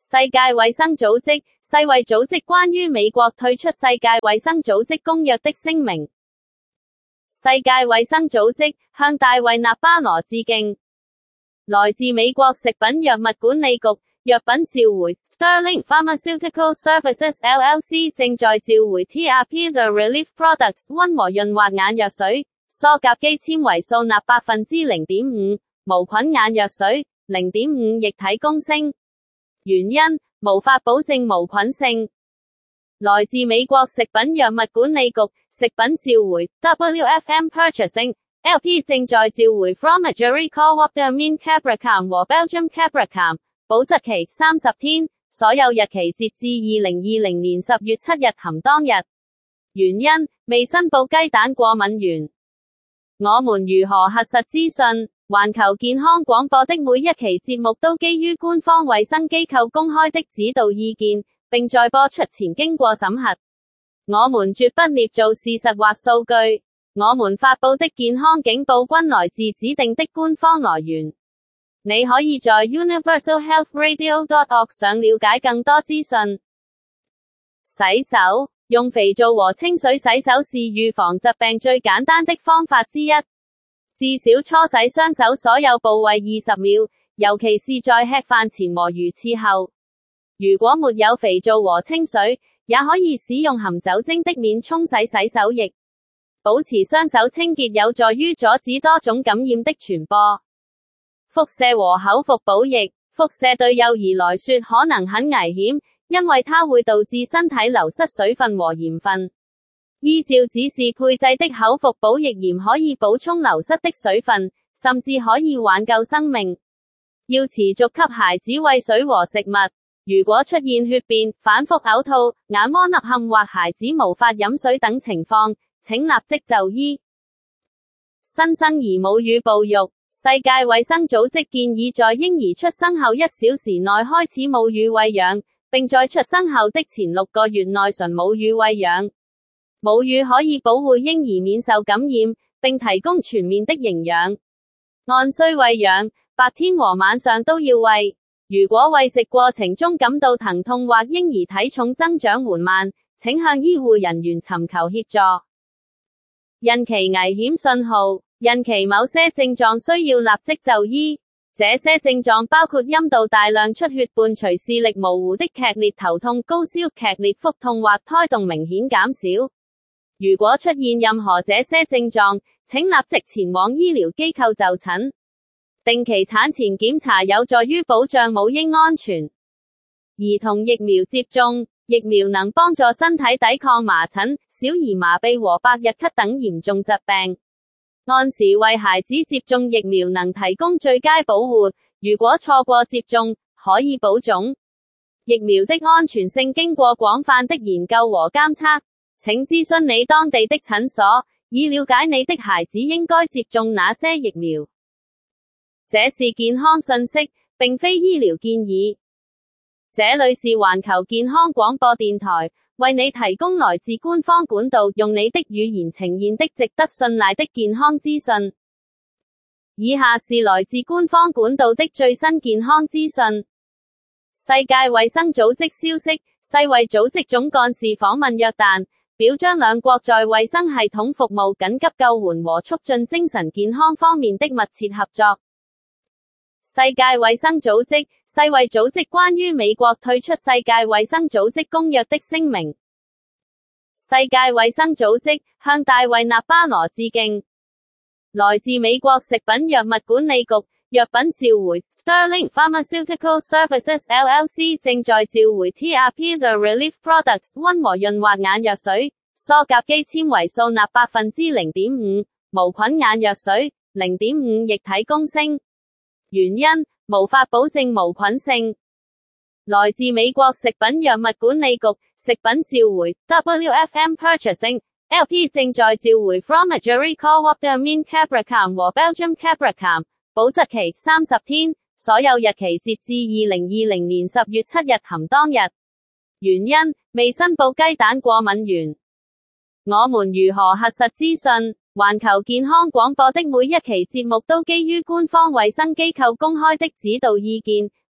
Speaker 1: 世界衛生組織，世衛組織關於美國退出世界衛生組織公約的聲明。世界衛生組織向大衛納巴羅致敬。來自美國食品藥物管理局，藥品召回 Sterling Pharmaceutical Services L L C 正在召回 T R P The Relief Products 溫和潤滑眼藥水，塑甲基纖維素鈉百分之零點五，無菌眼藥水 零點五 液體公升。原因，無法保證無菌性。來自美國食品藥物管理局，食品召回 W F M Purchasing L P 正在召回 Fromage Cooptamine Cabracam 和 Belgium Cabracam， 保質期三十天，所有日期截至二零二零年十月七日含當日。原因，未申報雞蛋過敏源。我們如何核實資訊？環球健康廣播的每一期節目都基於官方衛生機構公開的指導意見，並在播出前經過審核。我們絕不捏造事實或數據。我們發佈的健康警報均來自指定的官方來源。你可以在 universal health radio dot org 上了解更多資訊。洗手，用肥皂和清水洗手是預防疾病最簡單的方法之一。至少搓洗雙手所有部位二十秒，尤其是在吃飯前和魚翅後。如果沒有肥皂和清水，也可以使用含酒精的免沖洗洗手液。保持雙手清潔有助於阻止多種感染的傳播。輻射和口服補液，輻射對幼兒來說可能很危險，因為它會導致身體流失水分和鹽分。依照指示配製的口服補液鹽可以補充流失的水分，甚至可以挽救生命。要持續給孩子餵水和食物。如果出現血便、反覆嘔吐、眼窩凹陷或孩子無法飲水等情況，請立即就醫。新生兒母乳哺育，世界衛生組織建議在嬰兒出生後一小時內開始母乳餵養，並在出生後的前六個月內純母乳餵養。母乳可以保護嬰兒免受感染，並提供全面的營養。按需餵養，白天和晚上都要餵。如果餵食過程中感到疼痛或嬰兒體重增長緩慢，請向醫護人員尋求協助。孕期危險信號，孕期某些症狀需要立即就醫。這些症狀包括陰道大量出血伴隨視力模糊的劇烈頭痛、高燒、劇烈腹痛或胎動明顯減少。如果出現任何這些症狀，請立即前往醫療機構就診。定期產前檢查有助於保障母嬰安全。兒童疫苗接種，疫苗能幫助身體抵抗麻疹、小兒麻痹和百日咳等嚴重疾病。按時為孩子接種疫苗能提供最佳保護，如果錯過接種，可以保種。疫苗的安全性經過廣泛的研究和監測，請諮詢你當地的診所，以了解你的孩子應該接種哪些疫苗。這是健康信息，並非醫療建議。這裏是環球健康廣播電台，為你提供來自官方管道，用你的語言呈現的值得信賴的健康資訊。以下是來自官方管道的最新健康資訊。世界衛生組織消息，世衛組織總幹事訪問約旦，表彰兩國在衛生系統服務、緊急救援和促進精神健康方面的密切合作。世界衛生組織，世衛組織關於美國退出世界衛生組織公約的聲明。世界衛生組織向大衛納巴羅致敬。來自美國食品藥物管理局，藥品召回 Sterling Pharmaceutical Services L L C 正在召回 T R P The Relief Products 溫和潤滑眼藥水，塑甲基纖維素鈉百分之零點五，無菌眼藥水 零點五 液體公升。原因，無法保證無菌性。來自美國食品藥物管理局，食品召回 W F M Purchasing L P 正在召回 Fromage Cooptamine Cabracam 和 Belgium Cabracam， 保質期三十天，所有日期截至二零二零年十月七日含當日。原因，未申報雞蛋過敏源。我們如何核實資訊？環球健康廣播的每一期節目都基於官方衛生機構公開的指導意見，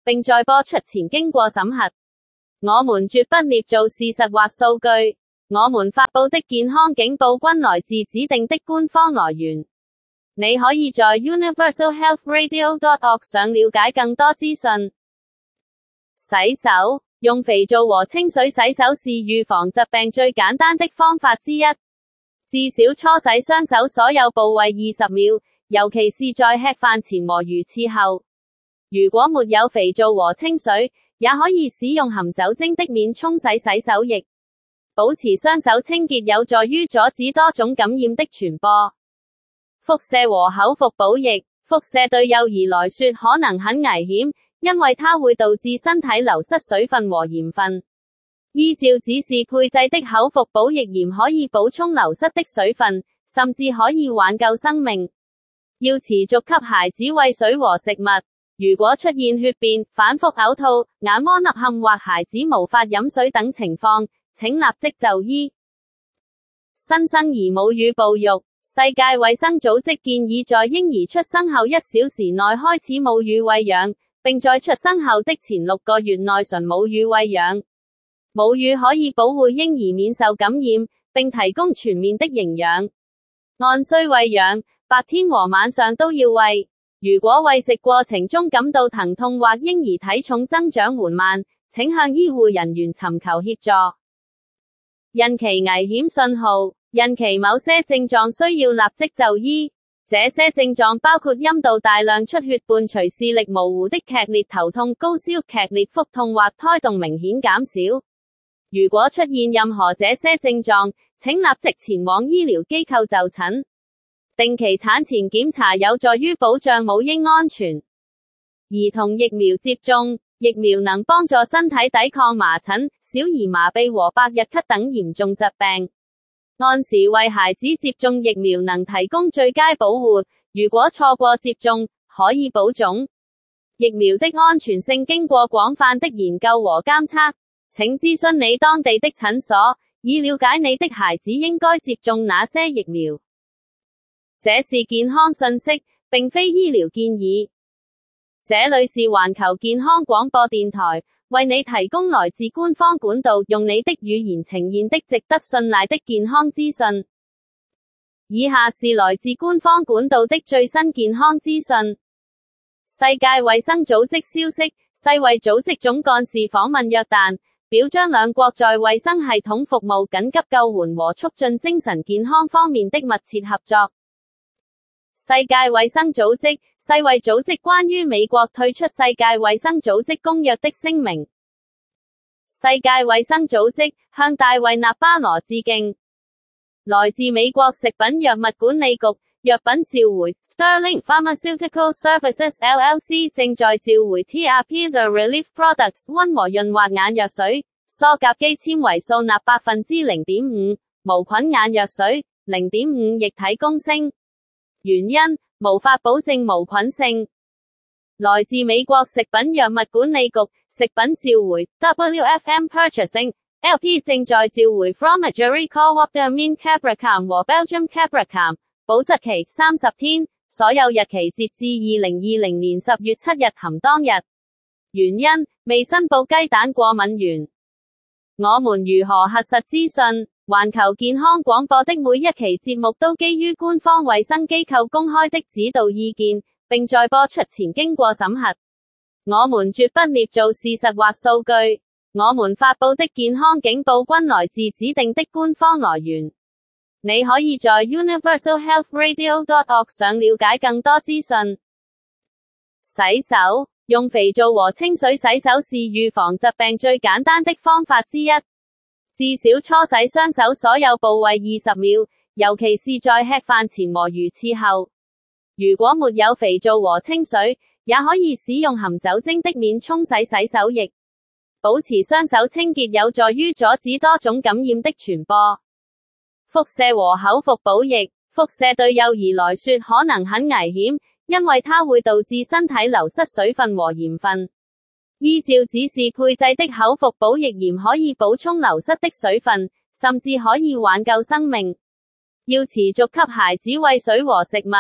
Speaker 1: 並在播出前經過審核。我們絕不捏造事實或數據。我們發佈的健康警報均來自指定的官方來源。你可以在 universal health radio dot org 上了解更多資訊。洗手，用肥皂和清水洗手是預防疾病最簡單的方法之一。至少搓洗雙手所有部位二十秒，尤其是在吃飯前和魚翅後。如果沒有肥皂和清水，也可以使用含酒精的免沖洗洗手液。保持雙手清潔有助於阻止多種感染的傳播。輻射和口服補液，輻射對幼兒來說可能很危險，因為它會導致身體流失水分和鹽分。依照指示配製的口服補液鹽可以補充流失的水分，甚至可以挽救生命。要持續給孩子餵水和食物。如果出現血便、反覆嘔吐、眼窩凹陷或孩子無法飲水等情況，請立即就醫。新生兒母乳哺育，世界衛生組織建議在嬰兒出生後一小時內開始母乳餵養，並在出生後的前六個月內純母乳餵養。母乳可以保護嬰兒免受感染，並提供全面的營養。按需餵養，白天和晚上都要餵。如果餵食過程中感到疼痛或嬰兒體重增長緩慢，請向醫護人員尋求協助。孕期危險信號，孕期某些症狀需要立即就醫。這些症狀包括陰道大量出血伴隨視力模糊的劇烈頭痛、高燒、劇烈腹痛或胎動明顯減少。如果出現任何這些症狀，請立即前往醫療機構就診。定期產前檢查有助於保障母嬰安全。兒童疫苗接種，疫苗能幫助身體抵抗麻疹、小兒麻痹和百日咳等嚴重疾病。按時為孩子接種疫苗能提供最佳保護，如果錯過接種，可以保種。疫苗的安全性經過廣泛的研究和監測，請諮詢你當地的診所，以了解你的孩子應該接種哪些疫苗。這是健康信息，並非醫療建議。這裏是環球健康廣播電台，為你提供來自官方管道，用你的語言呈現的值得信賴的健康資訊。以下是來自官方管道的最新健康資訊。世界衛生組織消息，世衛組織總幹事訪問約旦，表彰兩國在衛生系統服務、緊急救援和促進精神健康方面的密切合作。世界衛生組織，世衛組織關於美國退出世界衛生組織公約的聲明。世界衛生組織向大衛納巴羅致敬。來自美國食品藥物管理局，藥品召回 Sterling Pharmaceutical Services L L C 正在召回 T R P The Relief Products 溫和潤滑眼藥水，塑甲基纖維素鈉百分之零點五，無菌眼藥水 零點五 液體公升。原因，無法保證無菌性。來自美國食品藥物管理局，食品召回 W F M Purchasing L P 正在召回 Fromage Cooptimine Cabricam 和 Belgium Cabricam， 保質期三十天，所有日期截至二零二零年十月七日含當日。原因，未申報雞蛋過敏源。我們如何核實資訊？環球健康廣播的每一期節目都基於官方衛生機構公開的指導意見，並在播出前經過審核。我們絕不捏造事實或數據。我們發佈的健康警報均來自指定的官方來源。你可以在 universal health radio dot org 上了解更多資訊。洗手，用肥皂和清水洗手是預防疾病最簡單的方法之一。至少搓洗雙手所有部位二十秒，尤其是在吃飯前和魚翅後。如果沒有肥皂和清水，也可以使用含酒精的免沖洗洗手液。保持雙手清潔有助於阻止多種感染的傳播。輻射和口服補液，輻射對幼兒來說可能很危險，因為它會導致身體流失水分和鹽分。依照指示配製的口服補液鹽可以補充流失的水分，甚至可以挽救生命。要持續給孩子餵水和食物。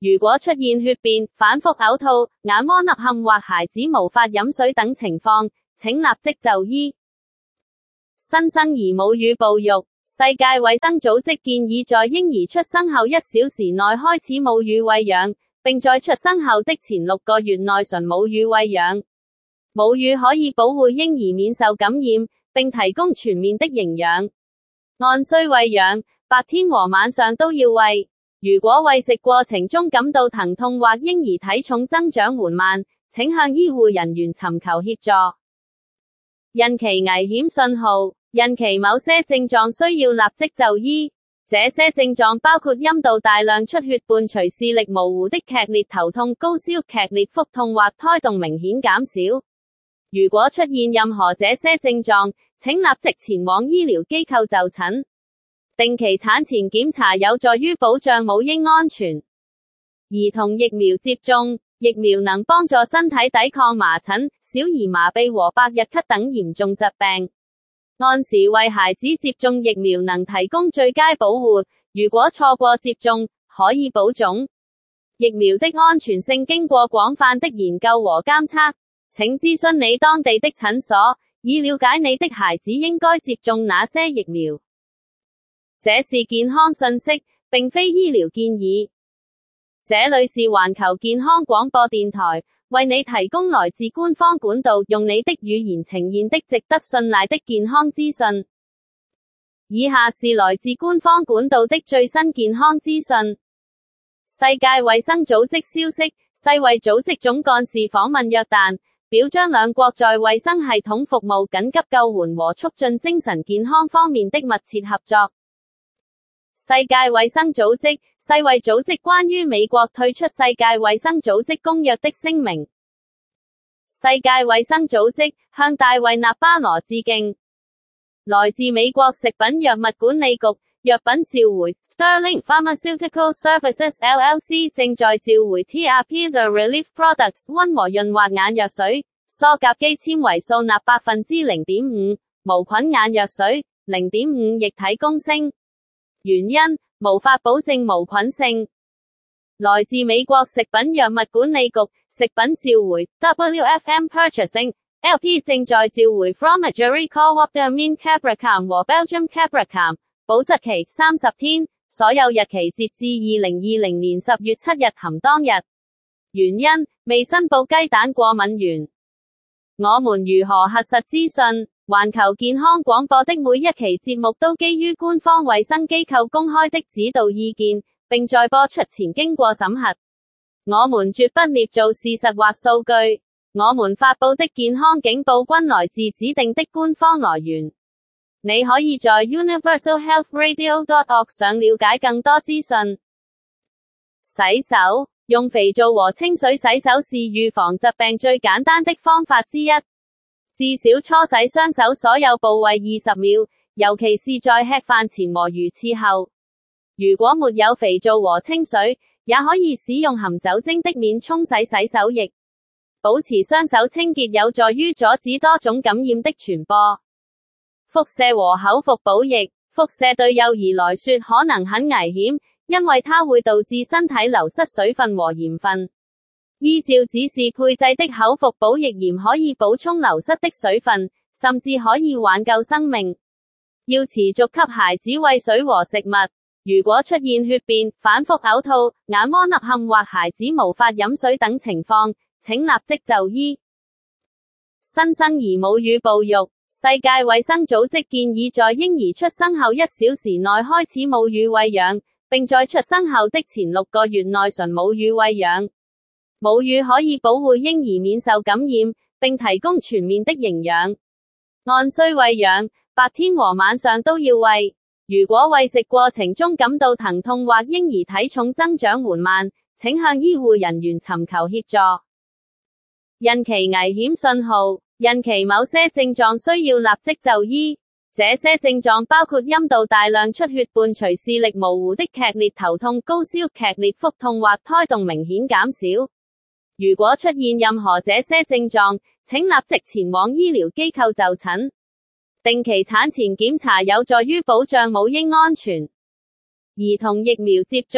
Speaker 1: 如果出現血便、反覆嘔吐、眼窩凹陷或孩子無法飲水等情況，請立即就醫。新生兒母乳哺育，世界衛生組織建議在嬰兒出生後一小時內開始母乳餵養，並在出生後的前六個月內純母乳餵養。母乳可以保護嬰兒免受感染，並提供全面的營養。按需餵養，白天和晚上都要餵。如果餵食過程中感到疼痛或嬰兒體重增長緩慢，請向醫護人員尋求協助。孕期危險信號，孕期某些症狀需要立即就醫。這些症狀包括陰道大量出血伴隨視力模糊的劇烈頭痛、高燒、劇烈腹痛或胎動明顯減少。如果出現任何這些症狀，請立即前往醫療機構就診。定期產前檢查有助於保障母嬰安全。兒童疫苗接種，疫苗能幫助身體抵抗麻疹、小兒麻痹和百日咳等嚴重疾病。按時為孩子接種疫苗能提供最佳保護，如果錯過接種，可以保種。疫苗的安全性經過廣泛的研究和監測，請諮詢你當地的診所，以了解你的孩子應該接種哪些疫苗。這是健康信息，並非醫療建議。這裏是環球健康廣播電台，為你提供來自官方管道，用你的語言呈現的值得信賴的健康資訊。以下是來自官方管道的最新健康資訊。世界衛生組織消息，世衛組織總幹事訪問約旦，表彰兩國在衛生系統服務、緊急救援和促進精神健康方面的密切合作。世界衛生組織，世衛組織關於美國退出世界衛生組織公約的聲明。世界衛生組織向大衛納巴羅致敬。來自美國食品藥物管理局藥品召回 Sterling Pharmaceutical Services L L C 正在召回 T R P The Relief Products 溫和潤滑眼藥水，塑甲基纖維素鈉百分之零點五，無菌眼藥水 零點五 液體共升。原因，無法保證無菌性。來自美國食品藥物管理局食品召回 W F M Purchasing L P 正在召回 Fromageri Cooptimine Cabricam 和 Belgium Cabricam， 保質期三十天，所有日期截至二零二零年十月七日含當日。原因，未申報雞蛋過敏原。我們如何核實資訊？環球健康廣播的每一期節目都基於官方衛生機構公開的指導意見，並在播出前經過審核。我們絕不捏造事實或數據。我們發佈的健康警報均來自指定的官方來源。你可以在 universal health radio dot org 上了解更多資訊。洗手，用肥皂和清水洗手是預防疾病最簡單的方法之一。至少搓洗雙手所有部位二十秒，尤其是在吃飯前和魚翅後。如果沒有肥皂和清水，也可以使用含酒精的免沖洗洗手液。保持雙手清潔有助於阻止多種感染的傳播。輻射和口服補液，輻射對幼兒來說可能很危險，因為它會導致身體流失水分和鹽分。依照指示配製的口服補液鹽可以補充流失的水分，甚至可以挽救生命。要持續給孩子餵水和食物。如果出現血便、反覆嘔吐、眼窩凹陷或孩子無法飲水等情況，請立即就醫。新生兒母乳哺育，世界衛生組織建議在嬰兒出生後一小時內開始母乳餵養，並在出生後的前六個月內純母乳餵養。母乳可以保護嬰兒免受感染，並提供全面的營養。按需餵養，白天和晚上都要餵。如果餵食過程中感到疼痛或嬰兒體重增長緩慢，請向醫護人員尋求協助。孕期危險信號，孕期某些症狀需要立即就醫。這些症狀包括陰道大量出血伴隨視力模糊的劇烈頭痛、高燒、劇烈腹痛或胎動明顯減少。如果出現任何這些症狀，請立即前往醫療機構就診。定期產前檢查有助於保障母嬰安全。兒童疫苗接種，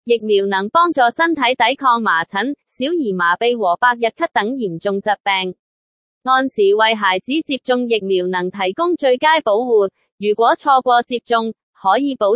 Speaker 1: 疫苗能幫助身體抵抗麻疹、小兒麻痹和百日咳等嚴重疾病。按時為孩子接種疫苗能提供最佳保護，如果錯過接種，可以保